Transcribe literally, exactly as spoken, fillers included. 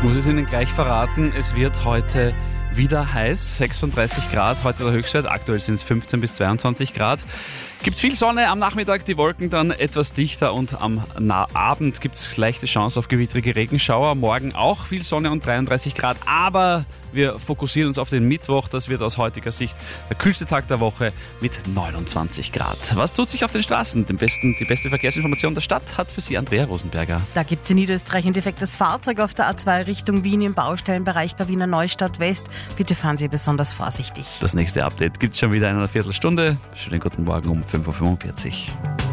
muss es Ihnen gleich verraten, es wird heute wieder heiß, sechsunddreißig Grad, heute der Höchstwert, aktuell sind es fünfzehn bis zweiundzwanzig Grad. Gibt viel Sonne, am Nachmittag die Wolken dann etwas dichter und am Na- Abend gibt es leichte Chance auf gewittrige Regenschauer. Morgen auch viel Sonne und dreiunddreißig Grad, aber wir fokussieren uns auf den Mittwoch. Das wird aus heutiger Sicht der kühlste Tag der Woche mit neunundzwanzig Grad. Was tut sich auf den Straßen? Den besten, die beste Verkehrsinformation der Stadt hat für Sie Andrea Rosenberger. Da gibt es in Niederösterreich ein defektes Fahrzeug auf der A zwei Richtung Wien im Baustellenbereich bei Wiener Neustadt West. Bitte fahren Sie besonders vorsichtig. Das nächste Update gibt es schon wieder in einer Viertelstunde. Schönen guten Morgen um fünf Uhr fünfundvierzig.